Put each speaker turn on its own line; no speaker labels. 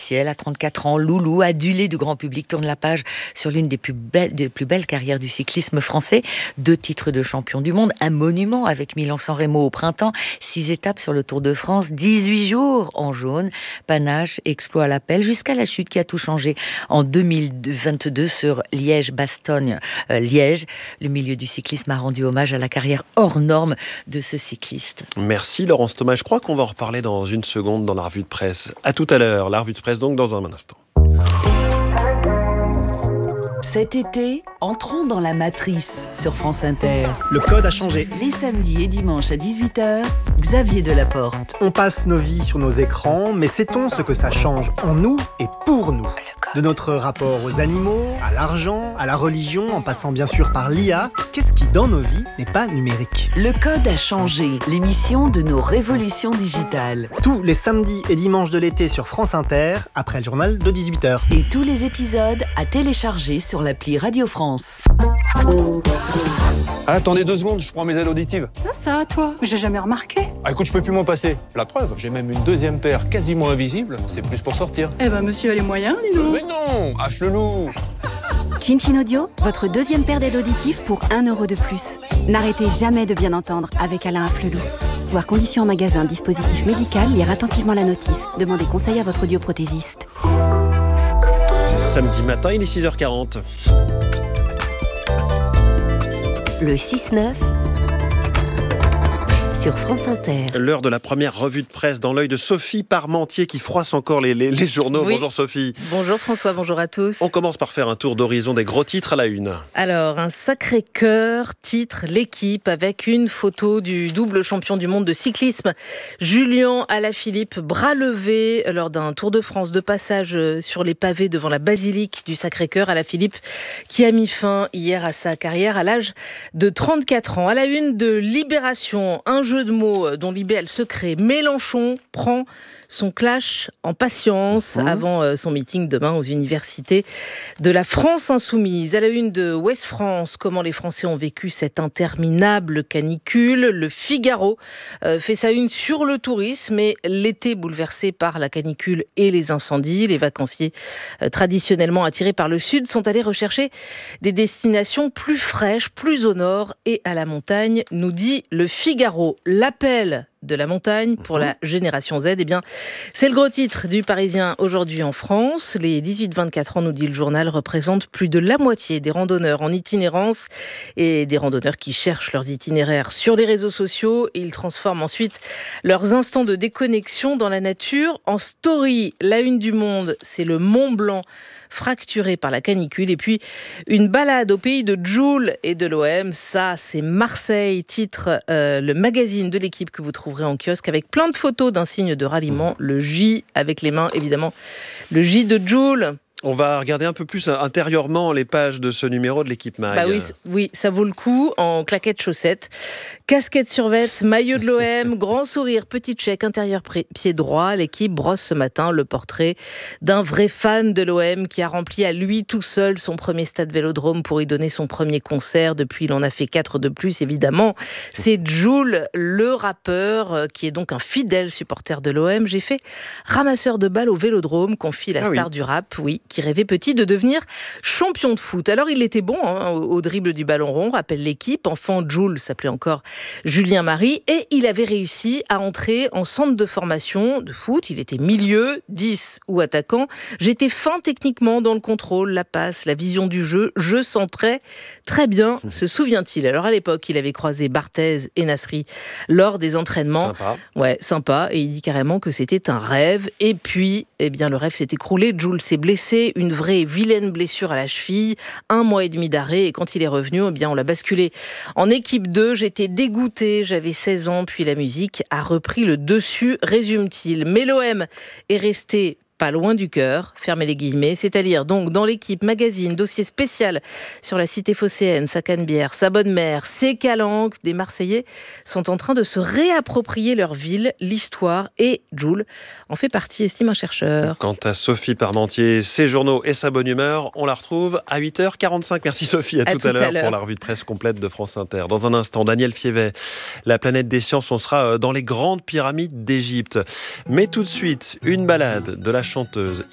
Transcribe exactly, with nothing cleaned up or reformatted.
officielle. À trente-quatre ans, Loulou, adulé du grand public, tourne la page sur l'une des plus belles, des plus belles carrières du cyclisme français. Deux titres de champion du monde, un monument avec Milan-San Remo au printemps, six étapes sur le Tour de France, dix-huit jours en jaune, panache, exploit à l'appel, jusqu'à la chute qui a tout changé en deux mille vingt-deux sur Liège-Bastogne-Liège. Le milieu du cyclisme a rendu hommage à la carrière hors norme de ce cycliste.
Merci Laurence Thomas. Je crois qu'on va en reparler dans une seconde dans la revue de presse. À tout à l'heure. La revue de presse donc dans un instant.
Cet été, entrons dans la matrice sur France Inter.
Le code a changé.
Les samedis et dimanches à dix-huit heures, Xavier Delaporte.
On passe nos vies sur nos écrans, mais sait-on ce que ça change en nous et pour nous ? De notre rapport aux animaux, à l'argent, à la religion, en passant bien sûr par l'I A, qu'est-ce qui dans nos vies n'est pas numérique ?
Le code a changé, l'émission de nos révolutions digitales.
Tous les samedis et dimanches de l'été sur France Inter, après le journal de dix-huit heures.
Et tous les épisodes à télécharger sur l'appli Radio France.
Ah, attendez deux secondes, je prends mes aides auditives.
Ça, ça, toi, j'ai jamais remarqué.
Ah, écoute, je peux plus m'en passer. La preuve, j'ai même une deuxième paire quasiment invisible. C'est plus pour sortir.
Eh ben, monsieur a les moyens, dis donc.
Mais non, affle-loup.
Chin Chin Audio, votre deuxième paire d'aides auditives pour un euro de plus. N'arrêtez jamais de bien entendre avec Alain Afflelou. Voir conditions en magasin, dispositif médical, lire attentivement la notice. Demandez conseil à votre audioprothésiste.
C'est samedi matin, il est six heures quarante.
Le six neuf sur France Inter.
L'heure de la première revue de presse dans l'œil de Sophie Parmentier qui froisse encore les, les, les journaux.
Oui.
Bonjour Sophie.
Bonjour François, bonjour à tous.
On commence par faire un tour d'horizon des gros titres à la une.
Alors, un Sacré-Cœur titre l'équipe avec une photo du double champion du monde de cyclisme, Julien Alaphilippe, bras levé lors d'un Tour de France de passage sur les pavés devant la basilique du Sacré-Cœur. Alaphilippe qui a mis fin hier à sa carrière à l'âge de trente-quatre ans. À la une de Libération, un jeu de mots dont Libé a le secret. Mélenchon prend son clash en patience mmh. avant son meeting demain aux universités de la France insoumise. À la une de Ouest France, comment les Français ont vécu cette interminable canicule. Le Figaro euh, fait sa une sur le tourisme et l'été bouleversé par la canicule et les incendies. Les vacanciers euh, traditionnellement attirés par le sud sont allés rechercher des destinations plus fraîches, plus au nord et à la montagne, nous dit le Figaro. L'appel de la montagne pour la génération Z, eh bien, c'est le gros titre du Parisien aujourd'hui en France. Les dix-huit vingt-quatre ans, nous dit le journal, représentent plus de la moitié des randonneurs en itinérance et des randonneurs qui cherchent leurs itinéraires sur les réseaux sociaux. Et ils transforment ensuite leurs instants de déconnexion dans la nature en story. La une du Monde, c'est le Mont Blanc fracturé par la canicule. Et puis, une balade au pays de Jul et de l'O M. Ça, c'est Marseille, titre euh, le magazine de l'équipe que vous trouverez en kiosque avec plein de photos d'un signe de ralliement. Le J avec les mains, évidemment. Le J de Jul.
On va regarder un peu plus intérieurement les pages de ce numéro de l'équipe Mag.
Bah oui, oui, ça vaut le coup, en claquettes chaussettes, casquette survette, maillot de l'O M, grand sourire, petit check, intérieur pied droit. L'équipe brosse ce matin le portrait d'un vrai fan de l'O M qui a rempli à lui tout seul son premier stade Vélodrome pour y donner son premier concert. Depuis, il en a fait quatre de plus, évidemment. C'est Jul, le rappeur, qui est donc un fidèle supporter de l'O M. J'ai fait ramasseur de balles au Vélodrome, confie la
ah
star
oui.
du rap, oui, qui rêvait petit de devenir champion de foot. Alors il était bon hein, au, au dribble du ballon rond, rappelle l'équipe. Enfant, Jul s'appelait encore Julien Marie et il avait réussi à entrer en centre de formation de foot. Il était milieu, dix ou attaquant. J'étais fin techniquement dans le contrôle, la passe, la vision du jeu. Je centrais très bien, se souvient-il. Alors à l'époque, il avait croisé Barthez et Nasri lors des entraînements.
Sympa.
Ouais, sympa. Et il dit carrément que c'était un rêve. Et puis, eh bien, le rêve s'est écroulé. Jul s'est blessé. Une vraie vilaine blessure à la cheville, un mois et demi d'arrêt, et quand il est revenu, eh bien on l'a basculé en équipe deux. J'étais dégoûté, j'avais seize ans, puis la musique a repris le dessus, résume-t-il. Mais l'O M est resté pas loin du cœur, fermez les guillemets, c'est à lire donc dans l'équipe magazine, dossier spécial sur la cité phocéenne, sa Canebière, sa bonne mère, ses calanques. Des Marseillais sont en train de se réapproprier leur ville, l'histoire, et Jul en fait partie, estime un chercheur.
Quant à Sophie Parmentier, ses journaux et sa bonne humeur, on la retrouve à huit heures quarante-cinq. Merci Sophie, à, à tout, tout à, l'heure à l'heure pour la revue de presse complète de France Inter. Dans un instant, Daniel Fievet, la planète des sciences, on sera dans les grandes pyramides d'Égypte. Mais tout de suite, une balade de la chanteuse